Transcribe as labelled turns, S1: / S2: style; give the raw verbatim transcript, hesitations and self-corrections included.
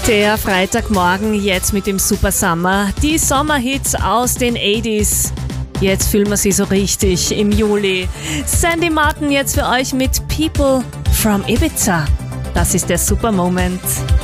S1: Der Freitagmorgen jetzt mit dem Super Summer. Die Sommerhits aus den achtziger. Jetzt fühlen wir sie so richtig im Juli. Sandy Martin jetzt für euch mit People from Ibiza. Das ist der Super Moment.